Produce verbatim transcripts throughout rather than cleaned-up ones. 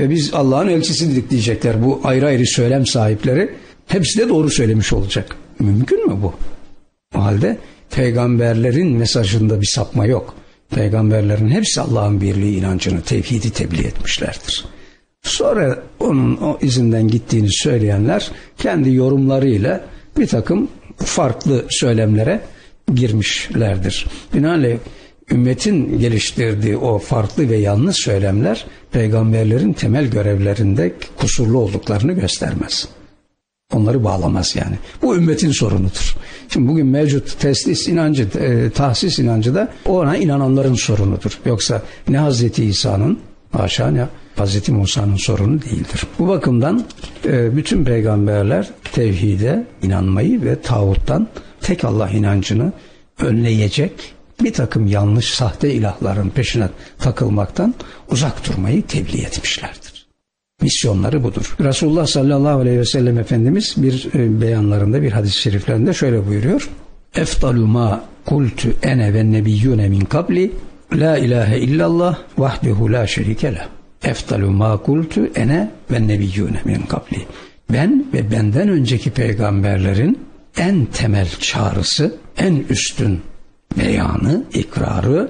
ve biz Allah'ın elçisiydik diyecekler. Bu ayrı ayrı söylem sahipleri hepsi de doğru söylemiş olacak. Mümkün mü bu? O halde peygamberlerin mesajında bir sapma yok. Peygamberlerin hepsi Allah'ın birliği inancını, tevhidi tebliğ etmişlerdir. Sonra onun o izinden gittiğini söyleyenler kendi yorumlarıyla bir takım farklı söylemlere girmişlerdir. Binaenaleyh ümmetin geliştirdiği o farklı ve yanlış söylemler peygamberlerin temel görevlerinde kusurlu olduklarını göstermez. Onları bağlamaz yani. Bu ümmetin sorunudur. Şimdi bugün mevcut teslis inancı, e, tahsis inancı da ona inananların sorunudur. Yoksa ne Hazreti İsa'nın, haşa, ne Hazreti Musa'nın sorunu değildir. Bu bakımdan e, bütün peygamberler tevhide inanmayı ve tağuttan tek Allah inancını önleyecek bir takım yanlış sahte ilahların peşine takılmaktan uzak durmayı tebliğ etmişlerdir. Misyonları budur. Resulullah sallallahu aleyhi ve sellem Efendimiz bir e, beyanlarında, bir hadis-i şeriflerinde şöyle buyuruyor. Eftalu ma kultu ene ve nebiyyune min kabli la ilahe illallah vahdehu la şerike leh. Eftalu ma kultu ene ve nebiyyune min kabli. Ben ve benden önceki peygamberlerin en temel çağrısı, en üstün beyanı, ikrarı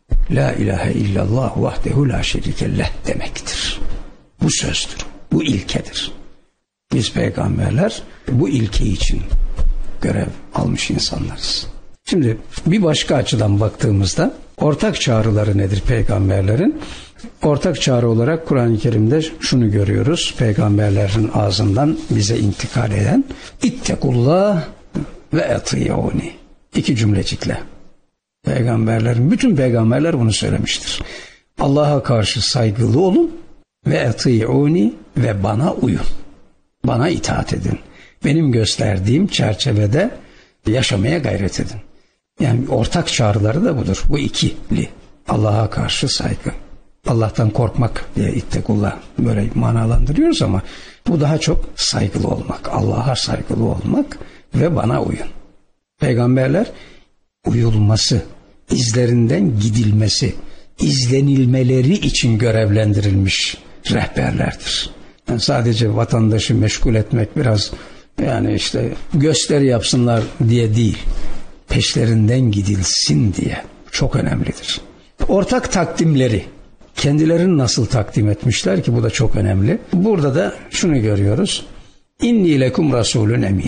la ilahe illallah vahdehu la şerike leh demektir. Bu sözdür, bu ilkedir. Biz peygamberler bu ilke için görev almış insanlarız. Şimdi bir başka açıdan baktığımızda ortak çağrıları nedir peygamberlerin? Ortak çağrı olarak Kur'an-ı Kerim'de şunu görüyoruz. Peygamberlerin ağzından bize intikal eden İttekullah ve etiyuni. İki cümlecikle. Peygamberlerin, bütün peygamberler bunu söylemiştir. Allah'a karşı saygılı olun ve etiyuni ve bana uyun. Bana itaat edin. Benim gösterdiğim çerçevede yaşamaya gayret edin. Yani ortak çağrıları da budur. Bu ikili. Allah'a karşı saygı. Allah'tan korkmak diye ittekullah böyle manalandırıyoruz ama bu daha çok saygılı olmak. Allah'a saygılı olmak ve bana uyun. Peygamberler uyulması, izlerinden gidilmesi, izlenilmeleri için görevlendirilmiş rehberlerdir. Yani sadece vatandaşı meşgul etmek, biraz yani işte gösteri yapsınlar diye değil, peşlerinden gidilsin diye çok önemlidir. Ortak takdimleri, kendilerini nasıl takdim etmişler ki bu da çok önemli. Burada da şunu görüyoruz. İnni lekum rasulun emin.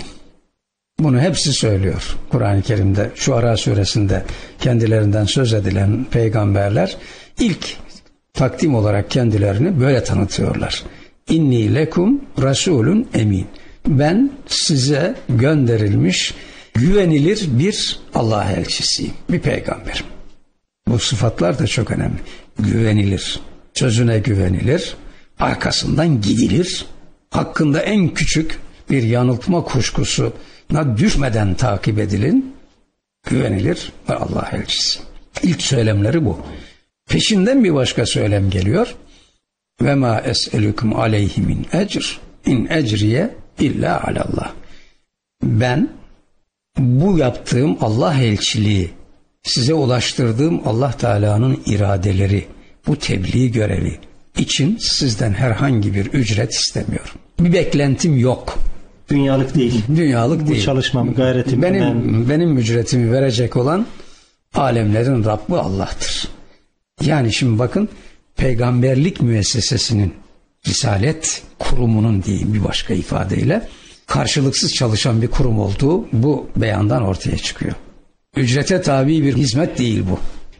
Bunu hepsi söylüyor Kur'an-ı Kerim'de. Şuara suresinde kendilerinden söz edilen peygamberler ilk takdim olarak kendilerini böyle tanıtıyorlar. İnni lekum rasulun emin. Ben size gönderilmiş güvenilir bir Allah elçisiyim. Bir peygamberim. Bu sıfatlar da çok önemli. Güvenilir. Sözüne güvenilir. Arkasından gidilir. Hakkında en küçük bir yanıltma kuşkusuna düşmeden takip edilin. Güvenilir ve Allah elçisi. İlk söylemleri bu. Peşinden bir başka söylem geliyor. Ve ma es'elukum aleyhi min ecr in ecriye illa alallah. Ben bu yaptığım Allah elçiliği, size ulaştırdığım Allah Teala'nın iradeleri, bu tebliğ görevi için sizden herhangi bir ücret istemiyorum. Bir beklentim yok. Dünyalık değil. Dünyalık bu değil. Bu çalışmam, gayretim. Benim, ben... benim ücretimi verecek olan alemlerin Rabbi Allah'tır. Yani şimdi bakın, peygamberlik müessesesinin, Risalet kurumunun diyeyim bir başka ifadeyle, karşılıksız çalışan bir kurum olduğu bu beyandan ortaya çıkıyor. Ücrete tabi bir hizmet değil bu.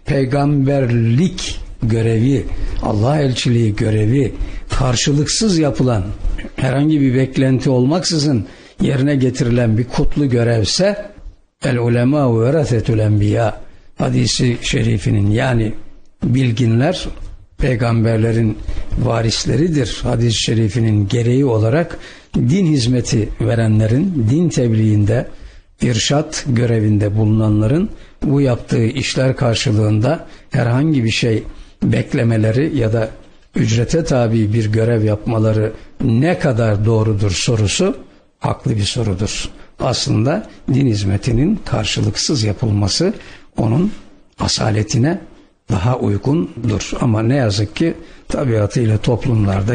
Peygamberlik görevi, Allah elçiliği görevi karşılıksız yapılan, herhangi bir beklenti olmaksızın yerine getirilen bir kutlu görevse el ulema ve verasetül enbiya hadisi şerifinin, yani bilginler peygamberlerin varisleridir hadis-i şerifinin gereği olarak din hizmeti verenlerin, din tebliğinde, irşat görevinde bulunanların bu yaptığı işler karşılığında herhangi bir şey beklemeleri ya da ücrete tabi bir görev yapmaları ne kadar doğrudur sorusu haklı bir sorudur. Aslında din hizmetinin karşılıksız yapılması onun asaletine daha uygundur. Ama ne yazık ki tabiatıyla toplumlarda